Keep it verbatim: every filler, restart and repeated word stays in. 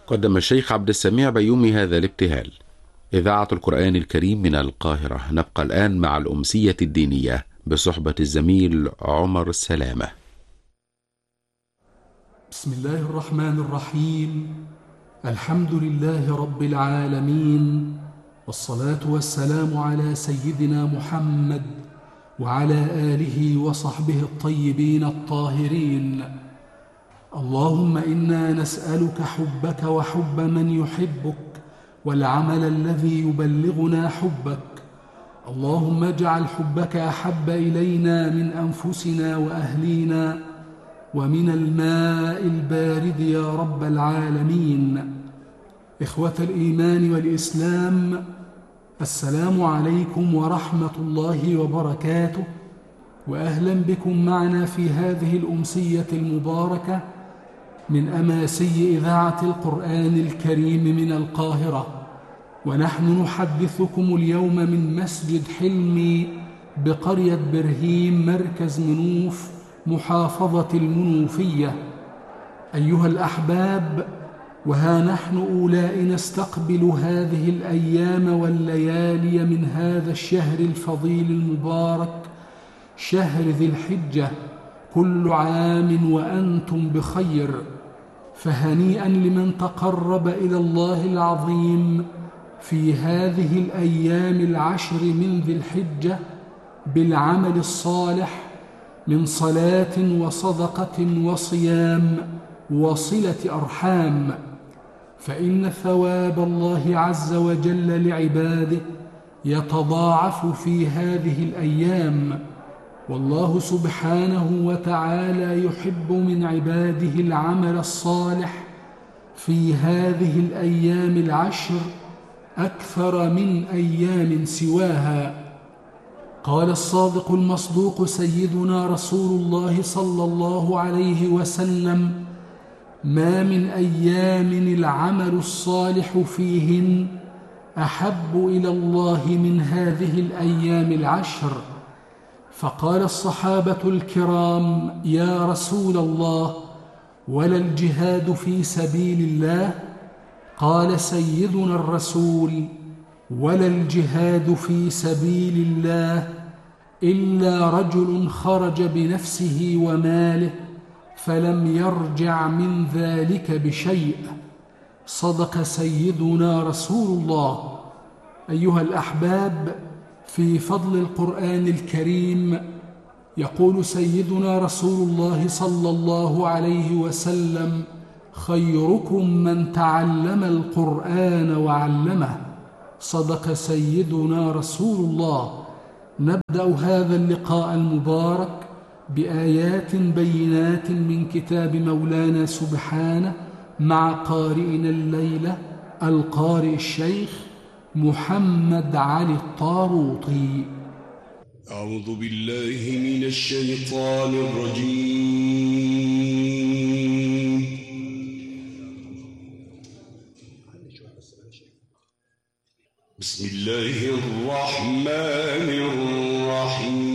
قدم الشيخ عبد السميع بيومي هذا الابتهال. إذاعة القرآن الكريم من القاهرة. نبقى الآن مع الأمسية الدينية بصحبة الزميل عمر السلامة. بسم الله الرحمن الرحيم. الحمد لله رب العالمين، والصلاة والسلام على سيدنا محمد وعلى آله وصحبه الطيبين الطاهرين. اللهم إنا نسألك حبك وحب من يحبك والعمل الذي يبلغنا حبك. اللهم اجعل حبك أحب إلينا من أنفسنا وأهلينا ومن الماء البارد يا رب العالمين. إخوة الإيمان والإسلام، السلام عليكم ورحمة الله وبركاته، وأهلا بكم معنا في هذه الأمسية المباركة من أماسي إذاعة القرآن الكريم من القاهرة. ونحن نحدثكم اليوم من مسجد حلمي بقرية برهيم مركز منوف محافظة المنوفية. أيها الأحباب، وها نحن أولاء نستقبل هذه الأيام والليالي من هذا الشهر الفضيل المبارك، شهر ذي الحجة. كل عام وأنتم بخير، فهنيئا لمن تقرب إلى الله العظيم في هذه الأيام العشر من ذي الحجة بالعمل الصالح من صلاة وصدقة وصيام وصلة أرحام، فإن ثواب الله عز وجل لعباده يتضاعف في هذه الأيام. والله سبحانه وتعالى يحب من عباده العمل الصالح في هذه الأيام العشر أكثر من أيام سواها. قال الصادق المصدوق سيدنا رسول الله صلى الله عليه وسلم: ما من أيام العمل الصالح فيهن أحب إلى الله من هذه الأيام العشر. فقال الصحابة الكرام: يا رسول الله، ولا الجهاد في سبيل الله؟ قال سيدنا الرسول: ولا الجهاد في سبيل الله إلا رجل خرج بنفسه وماله فلم يرجع من ذلك بشيء. صدق سيدنا رسول الله. أيها الأحباب، في فضل القرآن الكريم يقول سيدنا رسول الله صلى الله عليه وسلم: خيركم من تعلم القرآن وعلمه. صدق سيدنا رسول الله. نبدأ هذا اللقاء المبارك بآيات بينات من كتاب مولانا سبحانه مع قارئنا الليلة القارئ الشيخ محمد علي الطاروطي. أعوذ بالله من الشيطان الرجيم. بسم الله الرحمن الرحيم.